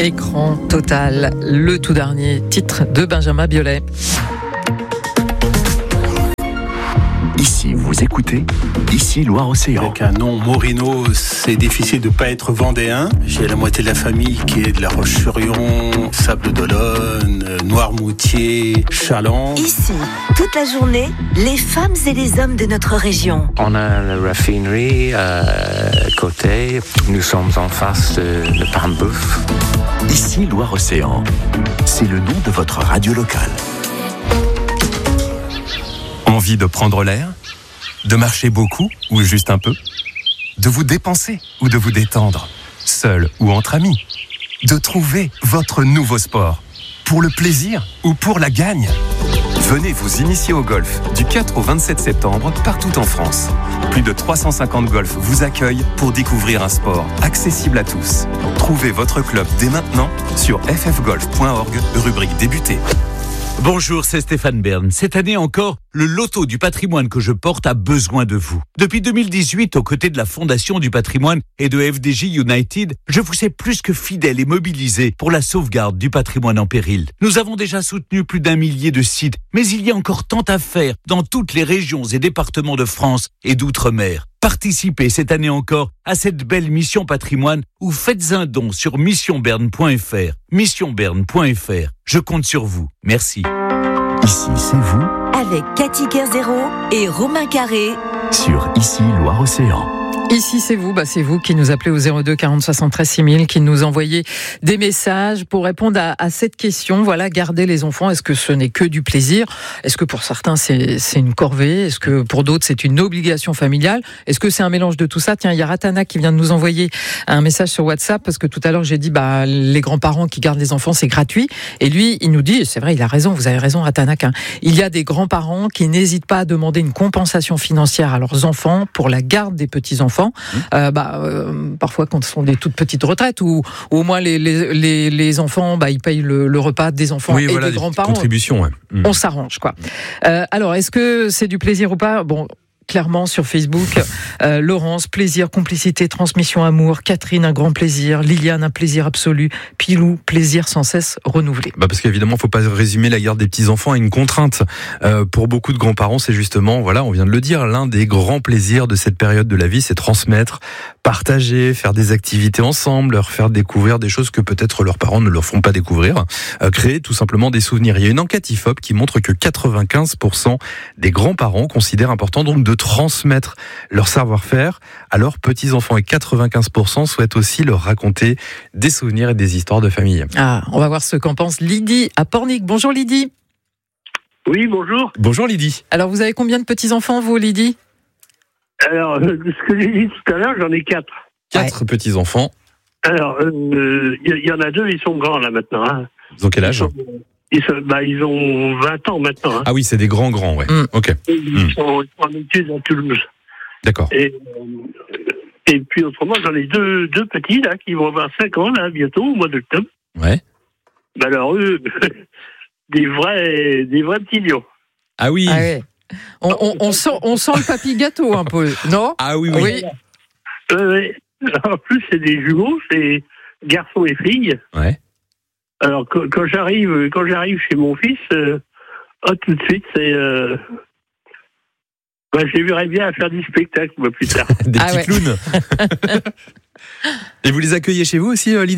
Écran total, le tout dernier titre de Benjamin Biolay. Ici, vous écoutez Ici Loire-Océan. Avec un nom Morino, c'est difficile de ne pas être vendéen. J'ai la moitié de la famille qui est de La Roche-sur-Yon, Sable d'Olonne, Noirmoutier, Challans. Ici, toute la journée, les femmes et les hommes de notre région. On a la raffinerie à côté. Nous sommes en face de Pain-Boeuf. Ici Loire-Océan. C'est le nom de votre radio locale. Envie de prendre l'air ? De marcher beaucoup ou juste un peu ? De vous dépenser ou de vous détendre ? Seul ou entre amis ? De trouver votre nouveau sport ? Pour le plaisir ou pour la gagne ? Venez vous initier au golf du 4 au 27 septembre partout en France. Plus de 350 golfs vous accueillent pour découvrir un sport accessible à tous. Trouvez votre club dès maintenant sur ffgolf.org, rubrique débuter. Bonjour, c'est Stéphane Bern. Cette année encore, le loto du patrimoine que je porte a besoin de vous. Depuis 2018, aux côtés de la Fondation du patrimoine et de FDJ United, je vous ai plus que fidèle et mobilisé pour la sauvegarde du patrimoine en péril. Nous avons déjà soutenu plus d'1 millier de sites, mais il y a encore tant à faire dans toutes les régions et départements de France et d'outre-mer. Participez cette année encore à cette belle mission patrimoine ou faites un don sur missionberne.fr. Missionberne.fr. Je compte sur vous. Merci. Ici, c'est vous Avec Cathy Kerzero et Romain Carré. sur Ici Loire-Océan. Ici, c'est vous qui nous appelez au 02 40 73 6000, qui nous envoyez des messages pour répondre à cette question. Voilà, garder les enfants, est-ce que ce n'est que du plaisir ? Est-ce que pour certains, c'est une corvée ? Est-ce que pour d'autres, c'est une obligation familiale ? Est-ce que c'est un mélange de tout ça ? Tiens, il y a Ratana qui vient de nous envoyer un message sur WhatsApp, parce que tout à l'heure, j'ai dit, les grands-parents qui gardent les enfants, c'est gratuit. Et lui, il nous dit, c'est vrai, il a raison, vous avez raison, Ratana, il y a des grands-parents qui n'hésitent pas à demander une compensation financière à leurs enfants pour la garde des petits-enfants. Parfois quand ce sont des toutes petites retraites ou au moins les enfants ils payent le repas des enfants et des grands-parents. Contribution, ouais. On s'arrange quoi. Alors est-ce que c'est du plaisir ou pas ? Bon, clairement sur Facebook, Laurence, plaisir, complicité, transmission, amour. Catherine, un grand plaisir. Liliane, un plaisir absolu. Pilou, plaisir sans cesse renouvelé. Parce qu'évidemment, faut pas résumer la garde des petits-enfants à une contrainte. Pour beaucoup de grands-parents, c'est justement, on vient de le dire, l'un des grands plaisirs de cette période de la vie, c'est transmettre, partager, faire des activités ensemble, leur faire découvrir des choses que peut-être leurs parents ne leur font pas découvrir, créer tout simplement des souvenirs. Il y a une enquête IFOP qui montre que 95% des grands-parents considèrent important donc de transmettre leur savoir-faire à leurs petits-enfants, et 95% souhaitent aussi leur raconter des souvenirs et des histoires de famille. On va voir ce qu'en pense Lydie à Pornic. Bonjour Lydie. Oui, bonjour. Bonjour Lydie. Alors vous avez combien de petits-enfants vous, Lydie ? Alors, ce que j'ai dit tout à l'heure, j'en ai 4. 4 petits-enfants. Alors, il y en a 2, ils sont grands là maintenant. Hein. Ils ont quel âge ? Ils ont 20 ans maintenant. Hein. Ah oui, c'est des grands, ouais. Ok. Ils sont en études à Toulouse. D'accord. Et puis autrement, j'en ai deux petits là qui vont avoir 5 ans là bientôt au mois d'octobre. Ouais. Alors eux, des vrais petits lions. Ah oui. Ah ouais. On sent le papy gâteau un peu, non ? Ah oui. En plus, c'est des jumeaux, c'est garçons et filles. Ouais. Alors quand j'arrive chez mon fils, tout de suite c'est je les verrais bien à faire du spectacle plus tard. Des petits clowns. Et vous les accueillez chez vous aussi, Lydie ?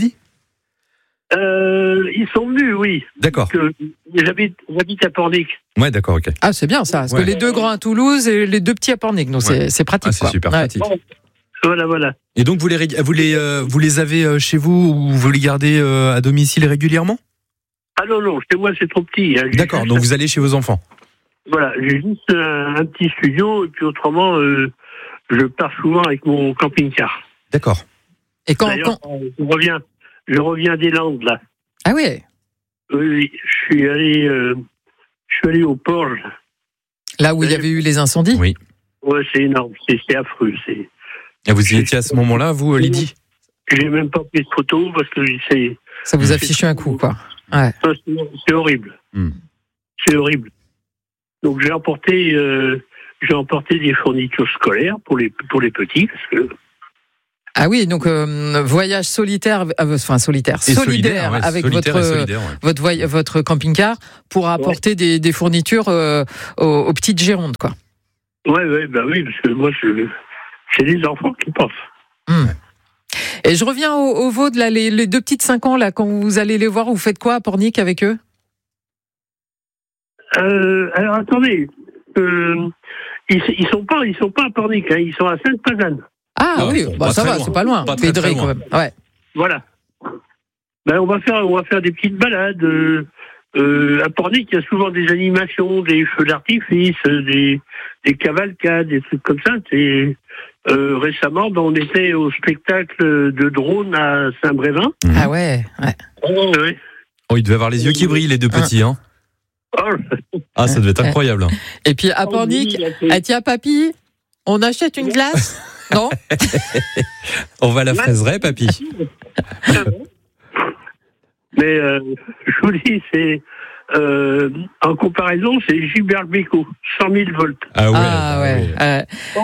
Ils sont venus, oui. D'accord. J'habite à Pornic. Ouais, d'accord, ok. Ah, c'est bien ça, parce que les 2 grands à Toulouse et les 2 petits à Pornic, donc c'est pratique. C'est super pratique. Voilà. Et donc vous les avez chez vous, ou vous les gardez à domicile régulièrement ? Ah non, chez moi c'est trop petit. Hein. D'accord, donc vous allez chez vos enfants. Voilà, j'ai juste un petit studio, et puis autrement, je pars souvent avec mon camping-car. D'accord. Et je reviens des Landes, là. Ah oui. Oui, je suis allé au Porge. Là où il y avait eu les incendies ? Oui. Ouais, c'est énorme, c'est affreux. Et vous y étiez à ce moment-là, vous, Lydie ? J'ai même pas pris de photo parce que ça vous a fichu un coup, quoi. Ouais. C'est horrible. C'est horrible. Donc j'ai emporté des fournitures scolaires pour les petits, parce que Ah oui, donc voyage solidaire ouais, avec solidaire, ouais. votre camping-car pour apporter des fournitures aux petites Girondes, quoi. Ouais, bah oui, parce que moi, c'est les enfants qui pensent. Et je reviens au Vaud, là, les deux petites 5 ans, là, quand vous allez les voir, vous faites quoi à Pornic avec eux? Alors attendez, ils sont pas à Pornic, hein, ils sont à Sainte-Pazanne. Ah oui, bon, ça va, loin. c'est pas loin. Pas très Pédré, loin. quand même. Ouais. Voilà. Ben, on va faire des petites balades. À Pornic, il y a souvent des animations, des feux d'artifice, des cavalcades, des trucs comme ça. Récemment, on était au spectacle de drone à Saint-Brévin. Ah ouais. Ouais. Oh, il devait avoir les yeux qui brillent, les deux petits, hein. Ah, ça devait être incroyable. Et puis à Pornic, tiens papy, on achète une glace? Non? On va à la fraiseraie, papy. Mais je vous dis, c'est en comparaison, c'est Gilbert Bécaud, 100 000 volts. Ah ouais.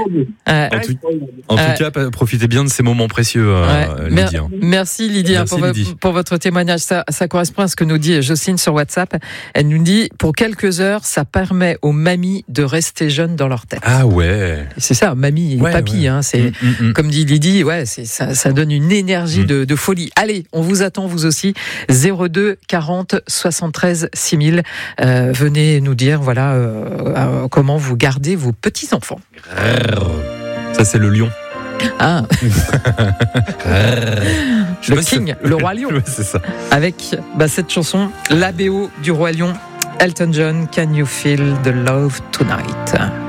En tout cas, profitez bien de ces moments précieux, Lydie. Merci Lydie, pour votre témoignage. Ça correspond à ce que nous dit Jocelyne sur WhatsApp. Elle nous dit, pour quelques heures, ça permet aux mamies de rester jeunes dans leur tête. Ah ouais. C'est ça, mamie et papy. Ouais. Hein, c'est comme dit Lydie, ouais, ça donne une énergie de folie. Allez, on vous attend vous aussi. 02 40 73 6000. Venez nous dire comment vous gardez vos petits-enfants. Ça, c'est le lion. Ah. Le King, le Roi Lion. Ouais, c'est ça. Avec cette chanson, la BO du Roi Lion, Elton John, Can You Feel the Love Tonight?